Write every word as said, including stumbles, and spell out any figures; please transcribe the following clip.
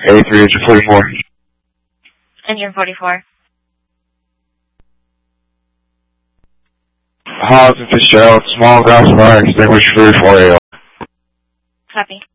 eighty-three, engine forty-four. Engine forty-four. Hobbs and Fitzgerald, small gas fire extinguisher for four A O. Copy.